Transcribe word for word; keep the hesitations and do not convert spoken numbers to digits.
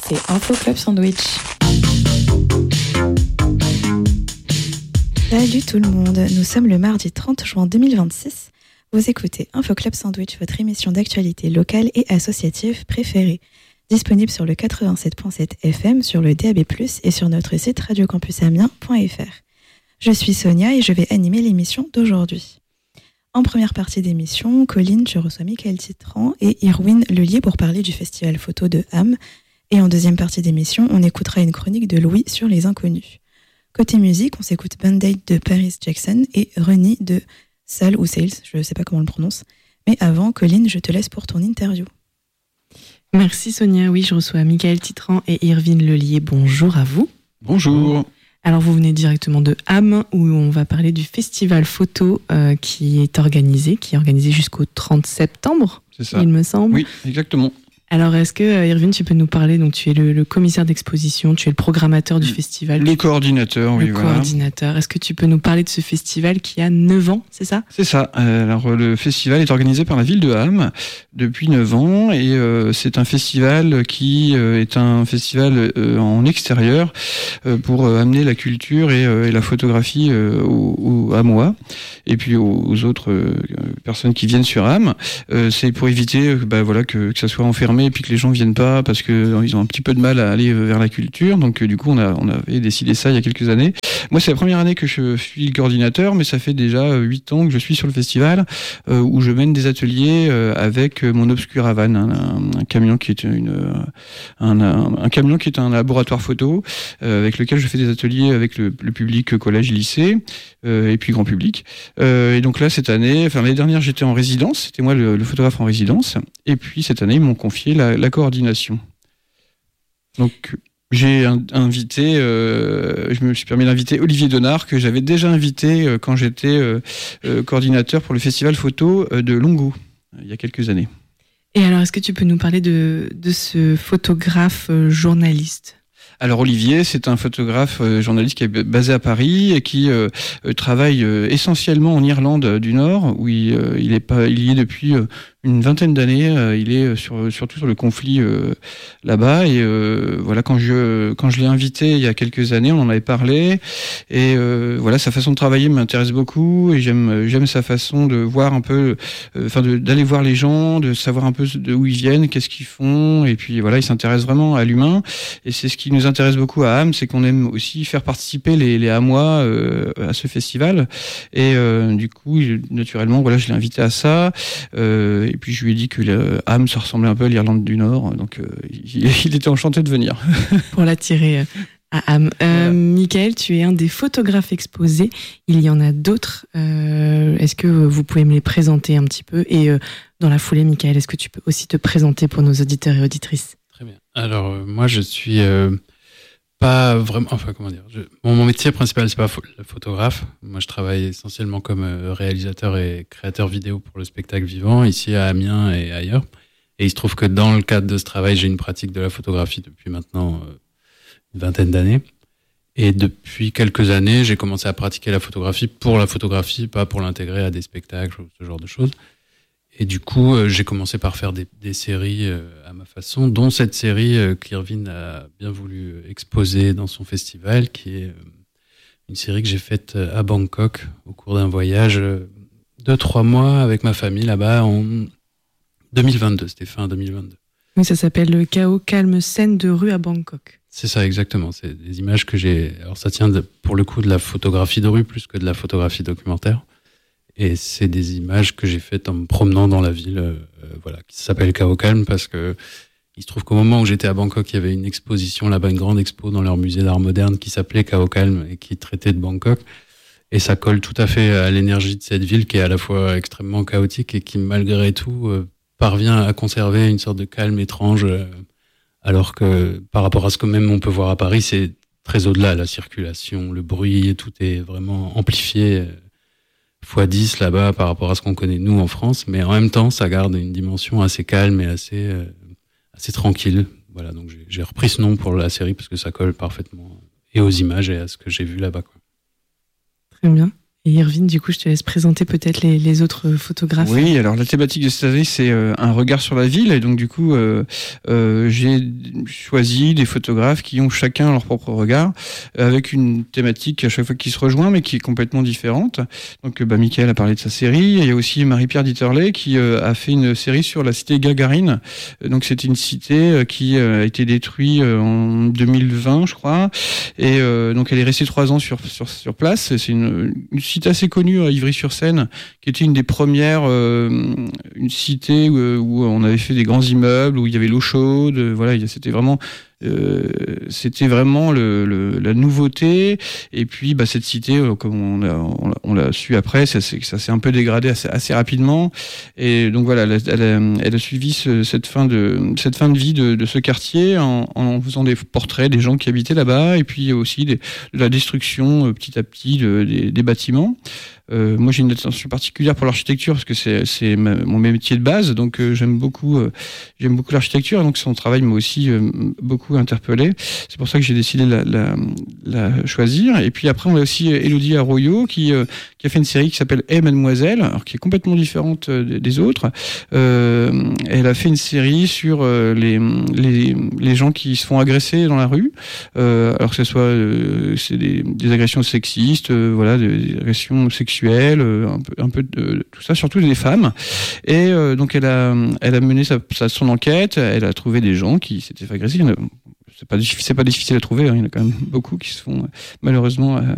écoutez Info Club Sandwich. Salut tout le monde, nous sommes le mardi trente juin deux mille vingt-six. Vous écoutez Info Club Sandwich, votre émission d'actualité locale et associative préférée. Disponible sur le quatre-vingt-sept virgule sept F M, sur le D A B plus, et sur notre site radio campus amiens point f r. Je suis Sonia et je vais animer l'émission d'aujourd'hui. En première partie d'émission, Colline, je reçois Michael Titran et Irwin Lelier pour parler du festival photo de Ham. Et en deuxième partie d'émission, on écoutera une chronique de Louis sur les inconnus. Côté musique, on s'écoute Band-Aid de Paris Jackson et Reni de Sales ou Sales, je ne sais pas comment on le prononce. Mais avant, Colline, je te laisse pour ton interview. Merci Sonia, oui, je reçois Michael Titran et Irwin Lelier. Bonjour à vous. Bonjour. Alors vous venez directement de Ham, où on va parler du festival photo euh, qui est organisé, qui est organisé jusqu'au trente septembre, c'est ça. Il me semble. Oui, exactement. Alors est-ce que, euh, Irwin, tu peux nous parler, donc tu es le, le commissaire d'exposition, tu es le programmateur du le, festival. Le coordinateur, oui. Le voilà. coordinateur. Est-ce que tu peux nous parler de ce festival qui a neuf ans, c'est ça ? C'est ça. Alors le festival est organisé par la ville de Ham depuis neuf ans et euh, c'est un festival qui euh, est un festival euh, en extérieur euh, pour euh, amener la culture et, euh, et la photographie euh, aux, aux Hamois et puis aux, aux autres euh, personnes qui viennent sur Ham. Euh, c'est pour éviter euh, bah, voilà, que, que ça soit enfermé et puis que les gens viennent pas parce que euh, ils ont un petit peu de mal à aller vers la culture. Donc euh, du coup on a on avait décidé ça il y a quelques années. Moi c'est la première année que je suis le coordinateur, mais ça fait déjà huit ans que je suis sur le festival euh, où je mène des ateliers euh, avec mon Obscuravan, un, un, un camion qui est une un, un, un camion qui est un laboratoire photo euh, avec lequel je fais des ateliers avec le, le public collège, lycée euh, et puis grand public. Euh, et donc là cette année, enfin l'année dernière j'étais en résidence, c'était moi le, le photographe en résidence, et puis cette année ils m'ont confié la, la coordination. Donc j'ai un, invité, euh, je me suis permis d'inviter Olivier Donard, que j'avais déjà invité euh, quand j'étais euh, euh, coordinateur pour le festival photo euh, de Longo, euh, il y a quelques années. Et alors, est-ce que tu peux nous parler de, de ce photographe euh, journaliste ? Alors Olivier, c'est un photographe euh, journaliste qui est basé à Paris et qui euh, travaille euh, essentiellement en Irlande du Nord, où il, euh, il est pas, il y est depuis euh, une vingtaine d'années. Euh, il est sur, surtout sur le conflit euh, là-bas. Et euh, voilà, quand je quand je l'ai invité il y a quelques années, on en avait parlé. Et euh, voilà, sa façon de travailler m'intéresse beaucoup. Et j'aime j'aime sa façon de voir un peu, enfin euh, d'aller voir les gens, de savoir un peu de où ils viennent, qu'est-ce qu'ils font. Et puis voilà, il s'intéresse vraiment à l'humain. Et c'est ce qui nous intéresse beaucoup à Ham, c'est qu'on aime aussi faire participer les, les Hamois euh, à ce festival. Et euh, du coup, naturellement, voilà, je l'ai invité à ça. Euh, et puis je lui ai dit que le, Ham, ça ressemblait un peu à l'Irlande du Nord. Donc euh, il, il était enchanté de venir. Pour l'attirer à Ham. Euh, voilà. Michael, tu es un des photographes exposés. Il y en a d'autres. Euh, est-ce que vous pouvez me les présenter un petit peu ? Et euh, dans la foulée, Michael, est-ce que tu peux aussi te présenter pour nos auditeurs et auditrices ? Très bien. Alors, euh, moi, je suis... Euh... Pas vraiment, enfin comment dire, je, mon, mon métier principal c'est pas pho- le photographe. Moi je travaille essentiellement comme euh, réalisateur et créateur vidéo pour le spectacle vivant ici à Amiens et ailleurs. Et il se trouve que dans le cadre de ce travail, j'ai une pratique de la photographie depuis maintenant euh, une vingtaine d'années. Et depuis quelques années, j'ai commencé à pratiquer la photographie pour la photographie, pas pour l'intégrer à des spectacles ou ce genre de choses. Et du coup, euh, j'ai commencé par faire des, des séries euh, à ma façon, dont cette série euh, qu'Irwin a bien voulu exposer dans son festival, qui est euh, une série que j'ai faite à Bangkok au cours d'un voyage euh, de trois mois avec ma famille là-bas en deux mille vingt-deux. C'était fin deux mille vingt-deux. Oui, ça s'appelle le chaos calme scène de rue à Bangkok. C'est ça, exactement. C'est des images que j'ai... Alors ça tient de, pour le coup de la photographie de rue plus que de la photographie documentaire. Et c'est des images que j'ai faites en me promenant dans la ville, euh, voilà, qui s'appelle Chaos Calme parce que il se trouve qu'au moment où j'étais à Bangkok, il y avait une exposition là-bas, une grande expo dans leur musée d'art moderne qui s'appelait Chaos Calme et qui traitait de Bangkok. Et ça colle tout à fait à l'énergie de cette ville qui est à la fois extrêmement chaotique et qui, malgré tout, euh, parvient à conserver une sorte de calme étrange, euh, alors que par rapport à ce que même on peut voir à Paris, c'est très au-delà, la circulation, le bruit, tout est vraiment amplifié. Euh, fois dix là-bas par rapport à ce qu'on connaît nous en France, mais en même temps ça garde une dimension assez calme et assez euh, assez tranquille. Voilà, donc j'ai, j'ai repris ce nom pour la série parce que ça colle parfaitement et aux images et à ce que j'ai vu là-bas, quoi. Très bien. Et Irvine, du coup, je te laisse présenter peut-être les, les autres photographes. Oui, alors la thématique de cette année, c'est euh, un regard sur la ville. Et donc, du coup, euh, euh, j'ai choisi des photographes qui ont chacun leur propre regard, avec une thématique à chaque fois qui se rejoint, mais qui est complètement différente. Donc, bah, Mickaël a parlé de sa série. Et il y a aussi Marie-Pierre Dieterle qui euh, a fait une série sur la cité Gagarine. Donc, c'était une cité euh, qui euh, a été détruite euh, en deux mille vingt, je crois. Et euh, donc, elle est restée trois ans sur, sur, sur place. C'est une, une cité assez connue à Ivry-sur-Seine, qui était une des premières, euh, une cité où, où on avait fait des grands immeubles, où il y avait l'eau chaude. Voilà, c'était vraiment, euh, c'était vraiment le, le, la nouveauté. Et puis, bah, cette cité, comme on l'a, on l'a, on l'a su après, ça, c'est, ça s'est un peu dégradé assez, assez rapidement. Et donc voilà, elle a, elle a, elle a suivi ce, cette fin de, cette fin de vie de, de ce quartier en, en faisant des portraits des gens qui habitaient là-bas, et puis aussi des, de la destruction euh, petit à petit de, des, des bâtiments. Euh, moi, j'ai une attention particulière pour l'architecture parce que c'est, c'est ma, mon métier de base, donc euh, j'aime beaucoup, euh, j'aime beaucoup l'architecture, et donc son travail m'a aussi euh, beaucoup interpellé. C'est pour ça que j'ai décidé de la, la, la choisir. Et puis après, on a aussi Élodie Arroyo qui, euh, qui a fait une série qui s'appelle Hey Mademoiselle, alors qui est complètement différente euh, des autres. Euh, elle a fait une série sur euh, les, les les gens qui se font agresser dans la rue, euh, alors que ce soit euh, c'est des, des agressions sexistes, euh, voilà, des, des agressions sexuelles, un peu, un peu de tout ça, surtout des femmes. Et euh, donc elle a, elle a mené sa, sa, son enquête. Elle a trouvé des gens qui s'étaient fait agresser. C'est pas, c'est pas difficile à trouver. Hein. Il y en a quand même beaucoup qui se font malheureusement